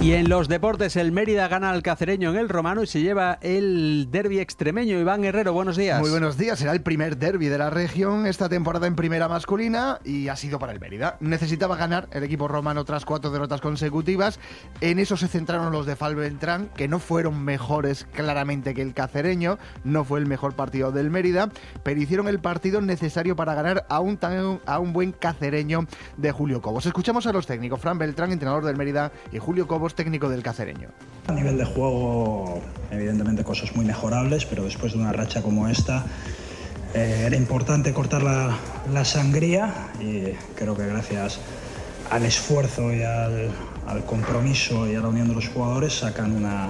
Y en los deportes, el Mérida gana al Cacereño en el Romano y se lleva el derbi extremeño. Iván Herrero, buenos días. Muy buenos días. Será el primer derbi de la región esta temporada en primera masculina y ha sido para el Mérida. Necesitaba ganar el equipo romano tras 4 derrotas consecutivas. En eso se centraron los de Fal Beltrán, que no fueron mejores claramente que el Cacereño. No fue el mejor partido del Mérida, pero hicieron el partido necesario para ganar a un buen Cacereño de Julio Cobos. Escuchamos a los técnicos, Fran Beltrán, entrenador del Mérida, y Julio Cobos, técnico del Cacereño. A nivel de juego, evidentemente cosas muy mejorables, pero después de una racha como esta, era importante cortar la sangría y creo que gracias al esfuerzo y al compromiso y a la unión de los jugadores sacan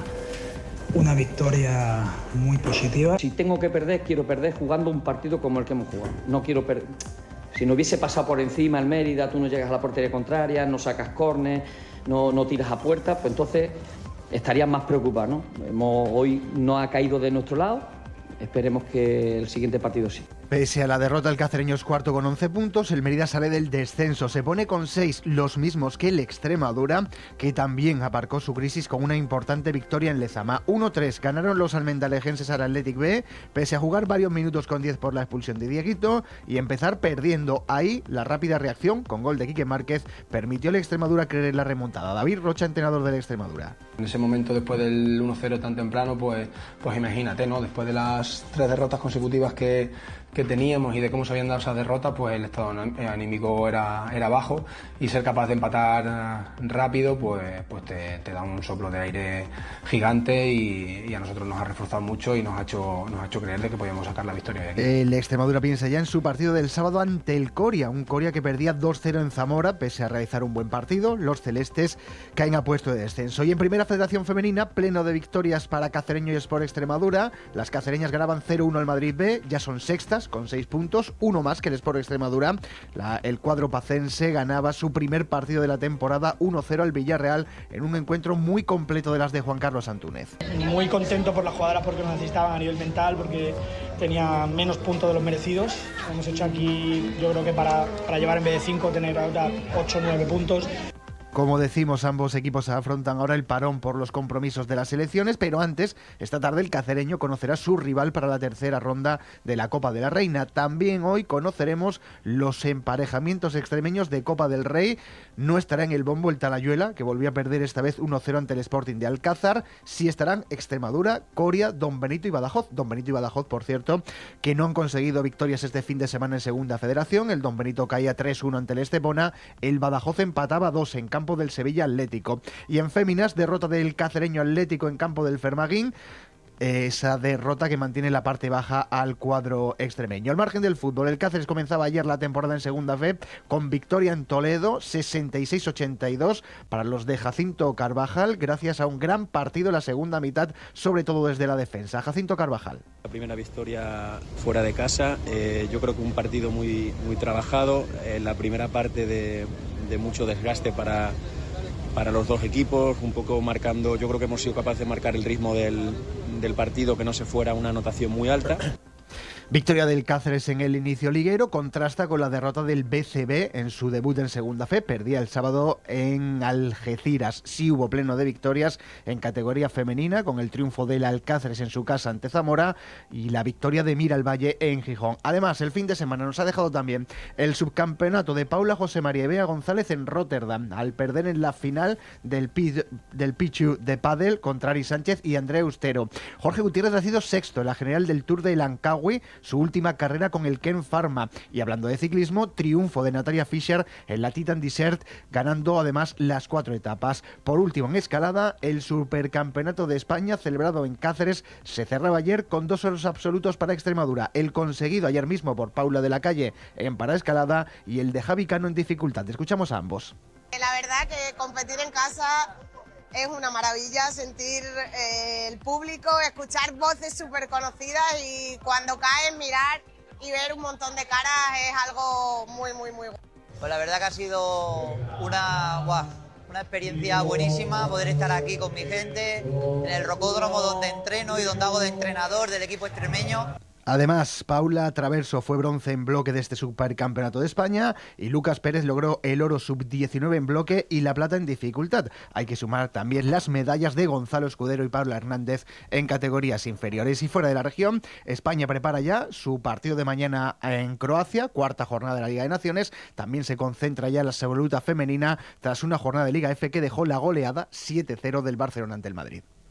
una victoria muy positiva. Si tengo que perder, quiero perder jugando un partido como el que hemos jugado. No quiero perder. Si no hubiese pasado por encima el Mérida, tú no llegas a la portería contraria, no sacas córner, no tiras a puerta, pues entonces estarías más preocupado, ¿no? Hoy no ha caído de nuestro lado, esperemos que el siguiente partido sí. Pese a la derrota, el Cacereño es cuarto con 11 puntos, el Mérida sale del descenso, se pone con 6, los mismos que el Extremadura, que también aparcó su crisis con una importante victoria en Lezama. 1-3 ganaron los almendalejenses al Athletic B, pese a jugar varios minutos con 10 por la expulsión de Dieguito y empezar perdiendo. Ahí, la rápida reacción, con gol de Quique Márquez, permitió al Extremadura creer en la remontada. David Rocha, entrenador del Extremadura. En ese momento, después del 1-0 tan temprano, pues imagínate, ¿no? Después de las 3 derrotas consecutivas que teníamos y de cómo se habían dado esas derrotas, pues el estado anímico era bajo y ser capaz de empatar rápido pues te da un soplo de aire gigante y a nosotros nos ha reforzado mucho y nos ha hecho creer de que podíamos sacar la victoria de aquí. El Extremadura piensa ya en su partido del sábado ante el Coria, un Coria que perdía 2-0 en Zamora pese a realizar un buen partido. Los celestes caen a puesto de descenso y en Primera Federación Femenina, pleno de victorias para Cacereño y Sport Extremadura. Las cacereñas ganaban 0-1 al Madrid B, ya son sextas con 6 puntos, uno más que el Sport Extremadura. El cuadro pacense ganaba su primer partido de la temporada 1-0 al Villarreal en un encuentro muy completo de las de Juan Carlos Antúnez. Muy contento por las jugadoras porque nos necesitaban a nivel mental, porque tenía menos puntos de los merecidos. Hemos hecho aquí, yo creo que para llevar en vez de 5 tener ahora 8 o 9 puntos. Como decimos, ambos equipos afrontan ahora el parón por los compromisos de las selecciones, pero antes, esta tarde el Cacereño conocerá su rival para la tercera ronda de la Copa de la Reina. También hoy conoceremos los emparejamientos extremeños de Copa del Rey. No estará en el bombo el Talayuela, que volvió a perder esta vez 1-0 ante el Sporting de Alcázar. Sí estarán Extremadura, Coria, Don Benito y Badajoz. Don Benito y Badajoz, por cierto, que no han conseguido victorias este fin de semana en Segunda Federación. El Don Benito caía 3-1 ante el Estepona. El Badajoz empataba 2 en campo del Sevilla Atlético. Y en féminas, derrota del Cacereño Atlético en campo del Fermaguín. Esa derrota que mantiene la parte baja al cuadro extremeño. Al margen del fútbol, el Cáceres comenzaba ayer la temporada en Segunda Fe con victoria en Toledo, 66-82 para los de Jacinto Carvajal, gracias a un gran partido en la segunda mitad, sobre todo desde la defensa. Jacinto Carvajal. La primera victoria fuera de casa, yo creo que un partido muy trabajado, la primera parte de mucho desgaste para los dos equipos, un poco marcando, yo creo que hemos sido capaces de marcar el ritmo del partido, que no se fuera una anotación muy alta. Victoria del Cáceres en el inicio liguero contrasta con la derrota del BCB en su debut en Segunda Fe. Perdía el sábado en Algeciras. Sí hubo pleno de victorias en categoría femenina, con el triunfo del Alcáceres en su casa ante Zamora y la victoria de Miralvalle en Gijón. Además, el fin de semana nos ha dejado también el subcampeonato de Paula José María y Bea González en Rotterdam, al perder en la final del Pichu de Pádel contra Ari Sánchez y André Austero. Jorge Gutiérrez ha sido sexto en la general del Tour de Langkawi, su última carrera con el Ken Pharma. Y hablando de ciclismo, triunfo de Natalia Fischer en la Titan Desert, ganando además las 4 etapas. Por último, en escalada, el Supercampeonato de España, celebrado en Cáceres, se cerraba ayer con 2 oros absolutos para Extremadura. El conseguido ayer mismo por Paula de la Calle en paraescalada y el de Javi Cano en dificultad. Escuchamos a ambos. La verdad que competir en casa es una maravilla, sentir el público, escuchar voces súper conocidas y cuando caes mirar y ver un montón de caras es algo muy bueno. Pues la verdad que ha sido una experiencia buenísima poder estar aquí con mi gente en el rocódromo donde entreno y donde hago de entrenador del equipo extremeño. Además, Paula Traverso fue bronce en bloque de este Supercampeonato de España y Lucas Pérez logró el oro sub-19 en bloque y la plata en dificultad. Hay que sumar también las medallas de Gonzalo Escudero y Pablo Hernández en categorías inferiores. Y fuera de la región, España prepara ya su partido de mañana en Croacia, cuarta jornada de la Liga de Naciones. También se concentra ya la absoluta femenina tras una jornada de Liga F que dejó la goleada 7-0 del Barcelona ante el Madrid.